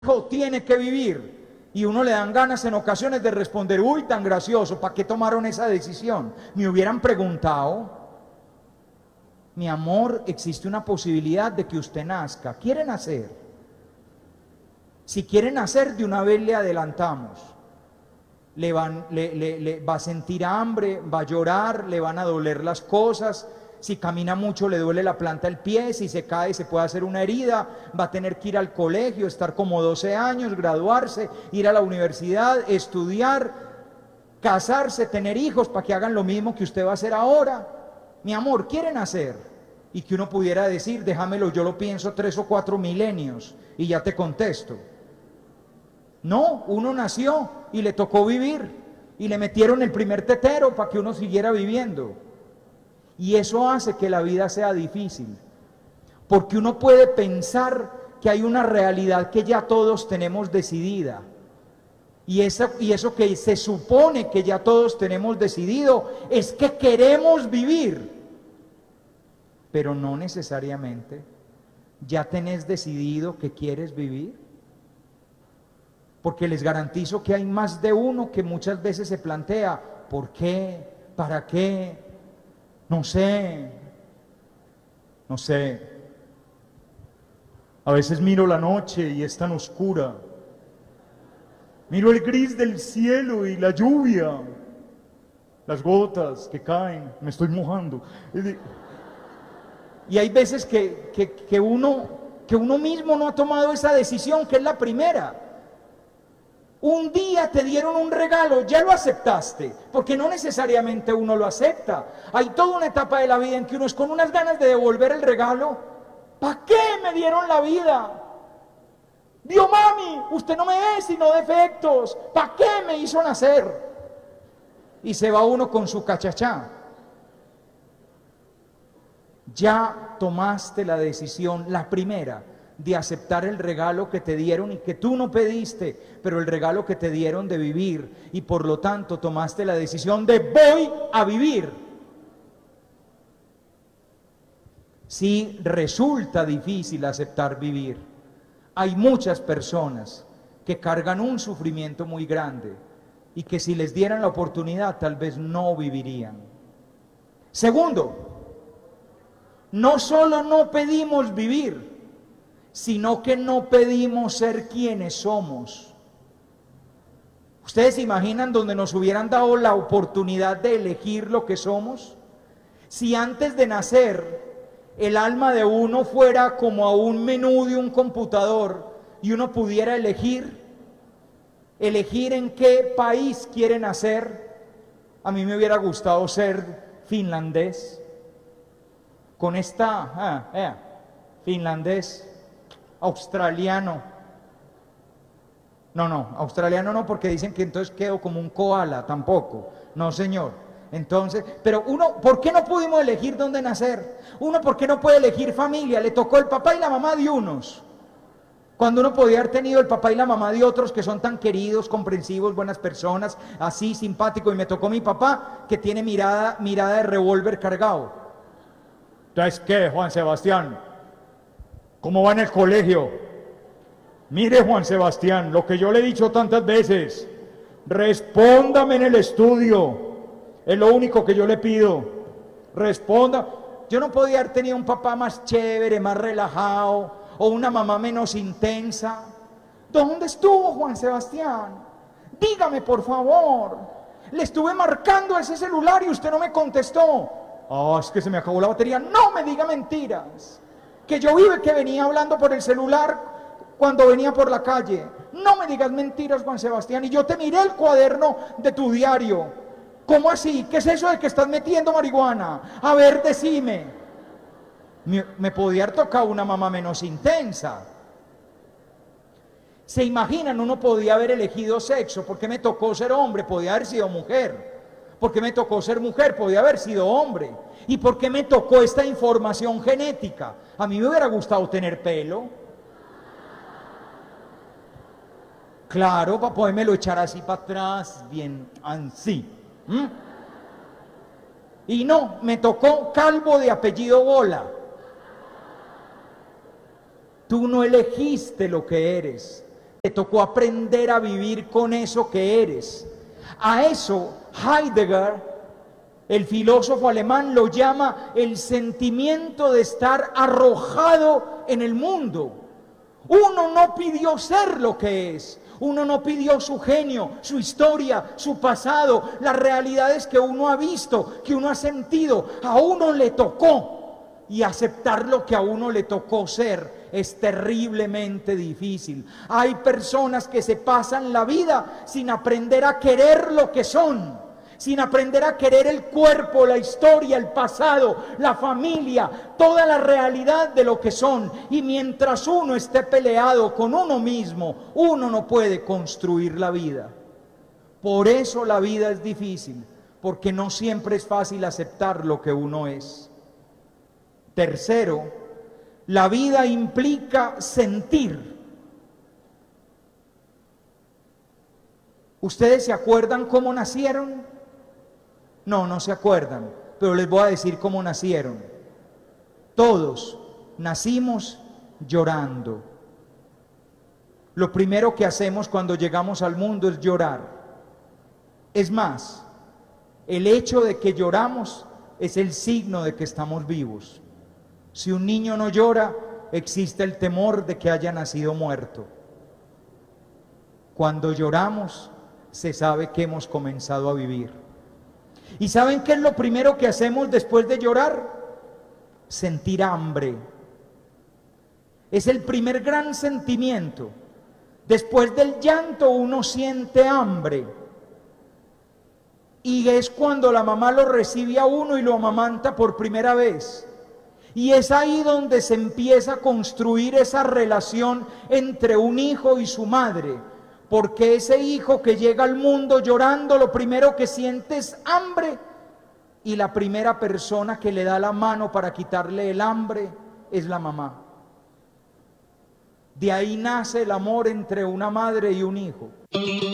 hijo tiene que vivir. Y uno le dan ganas en ocasiones de responder, uy, tan gracioso, ¿para qué tomaron esa decisión? Me hubieran preguntado, mi amor, existe una posibilidad de que usted nazca. ¿Quiere nacer? Si quiere nacer, de una vez le adelantamos. Va a sentir hambre, va a llorar, le van a doler las cosas. Si camina mucho le duele la planta del pie, si se cae se puede hacer una herida, va a tener que ir al colegio, estar como 12 años, graduarse, ir a la universidad, estudiar, casarse, tener hijos para que hagan lo mismo que usted va a hacer ahora. Mi amor, ¿quieren hacer? Y que uno pudiera decir, déjamelo, yo lo pienso 3 o 4 milenios y ya te contesto. No, uno nació y le tocó vivir y le metieron el primer tetero para que uno siguiera viviendo. Y eso hace que la vida sea difícil, porque uno puede pensar que hay una realidad que ya todos tenemos decidida. Y eso que se supone que ya todos tenemos decidido es que queremos vivir, pero no necesariamente. ¿Ya tenés decidido que quieres vivir? Porque les garantizo que hay más de uno que muchas veces se plantea, ¿por qué? ¿Para qué? No sé. A veces miro la noche y es tan oscura. Miro el gris del cielo y la lluvia, las gotas que caen, me estoy mojando. Y hay veces que uno mismo no ha tomado esa decisión, que es la primera. Un día te dieron un regalo, ya lo aceptaste, porque no necesariamente uno lo acepta. Hay toda una etapa de la vida en que uno es con unas ganas de devolver el regalo. ¿Para qué me dieron la vida? Dios, mami, usted no me ve sino defectos. ¿Para qué me hizo nacer? Y se va uno con su cachachá. Ya tomaste la decisión, la primera, de aceptar el regalo que te dieron y que tú no pediste, pero el regalo que te dieron de vivir, y por lo tanto tomaste la decisión de voy a vivir. Sí, resulta difícil aceptar vivir. Hay muchas personas que cargan un sufrimiento muy grande y que si les dieran la oportunidad tal vez no vivirían. Segundo, no solo no pedimos vivir, sino que no pedimos ser quienes somos. ¿Ustedes se imaginan donde nos hubieran dado la oportunidad de elegir lo que somos? Si antes de nacer el alma de uno fuera como a un menú de un computador y uno pudiera elegir en qué país quiere nacer, a mí me hubiera gustado ser finlandés, con finlandés, australiano. No, australiano no, porque dicen que entonces quedo como un koala, tampoco. No, señor. Entonces, pero uno, ¿por qué no pudimos elegir dónde nacer? Uno, ¿por qué no puede elegir familia? Le tocó el papá y la mamá de unos, cuando uno podía haber tenido el papá y la mamá de otros que son tan queridos, comprensivos, buenas personas, así, simpático. Y me tocó mi papá, que tiene mirada de revólver cargado. Entonces, ¿qué, Juan Sebastián? ¿Cómo va en el colegio? Mire, Juan Sebastián, lo que yo le he dicho tantas veces, respóndame en el estudio, es lo único que yo le pido, responda. Yo no podía haber tenido un papá más chévere, más relajado, o una mamá menos intensa. ¿Dónde estuvo Juan Sebastián? Dígame, por favor. Le estuve marcando ese celular y usted no me contestó. Es que se me acabó la batería. No me diga mentiras. Que yo que venía hablando por el celular cuando venía por la calle. No me digas mentiras, Juan Sebastián. Y yo te miré el cuaderno de tu diario. ¿Cómo así? ¿Qué es eso de que estás metiendo marihuana? A ver, decime. Me podía haber tocado una mamá menos intensa. ¿Se imaginan? Uno podía haber elegido sexo. ¿Por qué me tocó ser hombre? Podía haber sido mujer. ¿Por qué me tocó ser mujer? Podía haber sido hombre. ¿Y por qué me tocó esta información genética? A mí me hubiera gustado tener pelo. Claro, para podérmelo echar así para atrás, bien así. Y no, me tocó calvo de apellido Bola. Tú no elegiste lo que eres, Te tocó aprender a vivir con eso que eres. A eso Heidegger, el filósofo alemán, lo llama el sentimiento de estar arrojado en el mundo. Uno no pidió ser lo que es. Uno no pidió su genio, su historia, su pasado, las realidades que uno ha visto, que uno ha sentido. A uno le tocó. Y aceptar lo que a uno le tocó ser es terriblemente difícil. Hay personas que se pasan la vida sin aprender a querer lo que son, sin aprender a querer el cuerpo, la historia, el pasado, la familia, toda la realidad de lo que son. Y mientras uno esté peleado con uno mismo, uno no puede construir la vida. Por eso la vida es difícil, porque no siempre es fácil aceptar lo que uno es. Tercero, la vida implica sentir. ¿Ustedes se acuerdan cómo nacieron? No, no se acuerdan, pero les voy a decir cómo nacieron. Todos nacimos llorando. Lo primero que hacemos cuando llegamos al mundo es llorar. Es más, el hecho de que lloramos es el signo de que estamos vivos. Si un niño no llora, existe el temor de que haya nacido muerto. Cuando lloramos, se sabe que hemos comenzado a vivir. ¿Y saben qué es lo primero que hacemos después de llorar? Sentir hambre. Es el primer gran sentimiento. Después del llanto uno siente hambre. Y es cuando la mamá lo recibe a uno y lo amamanta por primera vez. Y es ahí donde se empieza a construir esa relación entre un hijo y su madre. Porque ese hijo que llega al mundo llorando, lo primero que siente es hambre. Y la primera persona que le da la mano para quitarle el hambre es la mamá. De ahí nace el amor entre una madre y un hijo.